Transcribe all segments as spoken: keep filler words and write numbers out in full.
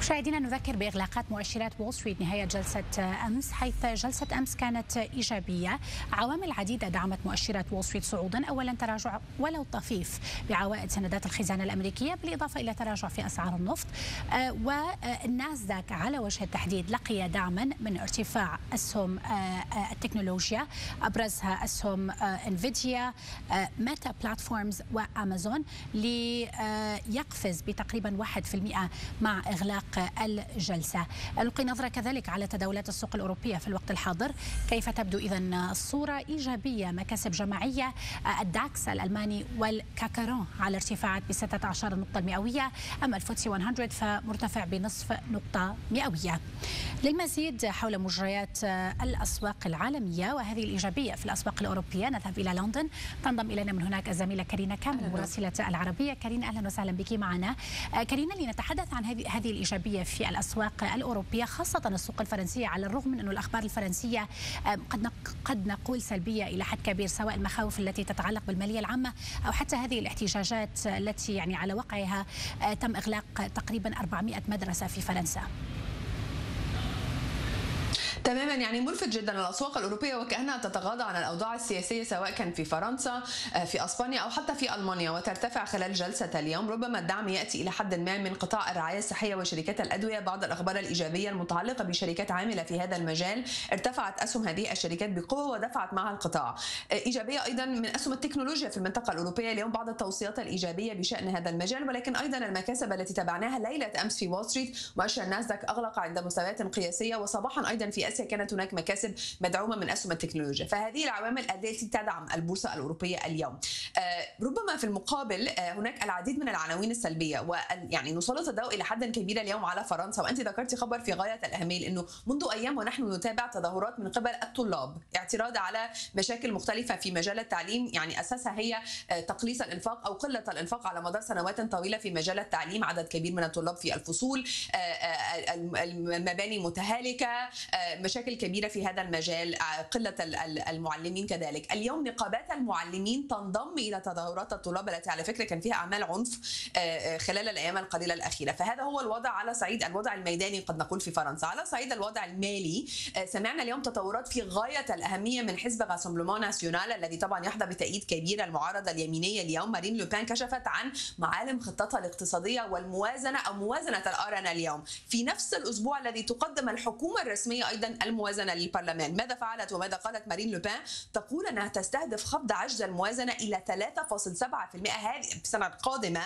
مشاهدينا نذكر بإغلاقات مؤشرات وول ستريت نهاية جلسة أمس، حيث جلسة أمس كانت إيجابية. عوامل عديدة دعمت مؤشرات وول ستريت صعودا. أولا تراجع ولو طفيف بعوائد سندات الخزانة الأمريكية، بالإضافة إلى تراجع في أسعار النفط. والناسداك على وجه التحديد لقي دعما من ارتفاع أسهم التكنولوجيا، أبرزها أسهم انفيديا، ميتا بلاتفورمز وأمازون، ليقفز بتقريبا واحد بالمئة مع إغلاق الجلسة. نلقي نظرة كذلك على تداولات السوق الأوروبية في الوقت الحاضر، كيف تبدو إذن الصورة إيجابية. مكاسب جماعية، الداكس الألماني والكاكارون على ارتفاعات ب ستة عشر نقطة مئوية، أما الفوتسي مئة فمرتفع بنصف نقطة مئوية. للمزيد حول مجريات الأسواق العالمية وهذه الإيجابية في الأسواق الأوروبية نذهب إلى لندن. تنضم إلينا من هناك الزميلة كارينا كامل مراسلة العربية. كارينا أهلا وسهلا بك معنا. كارينا، لنتحدث عن هذه هذه الإيجابية في الأسواق الأوروبية، خاصة السوق الفرنسية، على الرغم من أن الأخبار الفرنسية قد قد نقول سلبية إلى حد كبير، سواء المخاوف التي تتعلق بالمالية العامة أو حتى هذه الاحتجاجات التي يعني على وقعها تم إغلاق تقريبا أربعمئة مدرسة في فرنسا. تماما، يعني ملفت جدا الاسواق الاوروبيه وكانها تتغاضى عن الاوضاع السياسيه، سواء كان في فرنسا، في اسبانيا او حتى في المانيا، وترتفع خلال جلسه اليوم. ربما الدعم ياتي الى حد ما من قطاع الرعايه الصحيه وشركات الادويه. بعض الاخبار الايجابيه المتعلقه بشركات عامله في هذا المجال، ارتفعت اسهم هذه الشركات بقوه ودفعت معها القطاع. ايجابيه ايضا من اسهم التكنولوجيا في المنطقه الاوروبيه اليوم، بعض التوصيات الايجابيه بشان هذا المجال، ولكن ايضا المكاسب التي تابعناها ليله امس في وول ستريت. مؤشر ناسداك اغلق عند مستويات قياسيه، وصباحا ايضا في اسيا كانت هناك مكاسب مدعومه من اسهم التكنولوجيا. فهذه العوامل التي تدعم البورصه الاوروبيه اليوم. آه ربما في المقابل آه هناك العديد من العناوين السلبيه، ويعني نسلط الضوء الى حد كبير اليوم على فرنسا. وانت ذكرتي خبر في غايه الاهميه، لانه منذ ايام ونحن نتابع تظاهرات من قبل الطلاب اعتراض على مشاكل مختلفه في مجال التعليم، يعني اساسها هي آه تقليص الانفاق او قله الانفاق على مدار سنوات طويله في مجال التعليم. عدد كبير من الطلاب في الفصول، آه آه المباني متهالكه، آه مشاكل كبيره في هذا المجال، قله المعلمين كذلك. اليوم نقابات المعلمين تنضم الى تظاهرات الطلاب التي على فكره كان فيها اعمال عنف خلال الايام القليله الاخيره. فهذا هو الوضع على صعيد الوضع الميداني قد نقول في فرنسا. على صعيد الوضع المالي، سمعنا اليوم تطورات في غايه الاهميه من حزب راسمبلومون ناسيونال، الذي طبعا يحظى بتأييد كبير. المعارضه اليمينيه اليوم مارين لوبان كشفت عن معالم خطتها الاقتصاديه والموازنه او موازنه الارنا اليوم، في نفس الاسبوع الذي تقدم الحكومه الرسميه ايضا الموازنه للبرلمان. ماذا فعلت وماذا قالت مارين لوبان؟ تقول انها تستهدف خفض عجز الموازنه الى ثلاثة فاصلة سبعة بالمئة هذه السنه القادمه،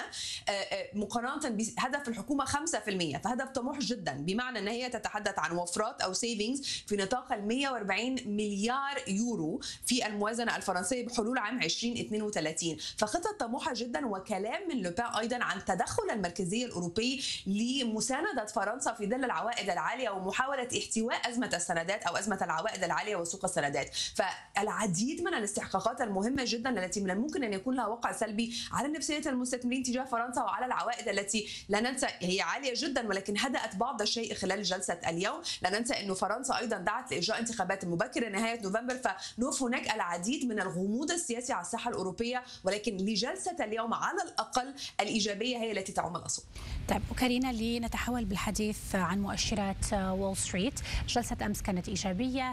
مقارنه بهدف الحكومه خمسة بالمئة، فهدف طموح جدا، بمعنى ان هي تتحدث عن وفرات او سيفينجز في نطاق ال مئة وأربعين مليار يورو في الموازنه الفرنسيه بحلول عام ألفين واثنين وثلاثين. فخطه طموحه جدا، وكلام من لوبان ايضا عن تدخل المركزيه الاوروبي لمسانده فرنسا في ظل العوائد العاليه ومحاوله احتواء ازمه السندات او ازمه العوائد العاليه وسوق السندات. فالعديد من الاستحقاقات المهمه جدا التي من الممكن ان يكون لها وقع سلبي على نفسيه المستثمرين تجاه فرنسا، وعلى العوائد التي لا ننسى هي عاليه جدا ولكن هدأت بعض الشيء خلال جلسه اليوم. لا ننسى انه فرنسا ايضا دعت لاجراء انتخابات مبكره نهايه نوفمبر، فنوف هناك العديد من الغموض السياسي على الساحه الاوروبيه، ولكن لجلسه اليوم على الاقل الايجابيه هي التي تعم الاسواق. طيب وكارينا، لنتحول بالحديث عن مؤشرات وول ستريت. جلسه امس كانت ايجابيه،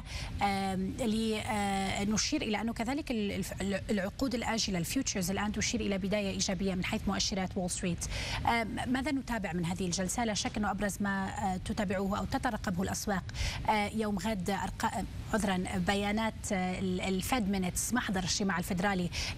لنشير الى انه كذلك العقود الاجله الفيوتشرز الان تشير الى بدايه ايجابيه من حيث مؤشرات وول ستريت. ماذا نتابع من هذه الجلسه؟ لا شك انه ابرز ما تتابعه او تترقبه الاسواق يوم غد عذرا بيانات الفيد مينتس، محضر الاجتماع الفدرالي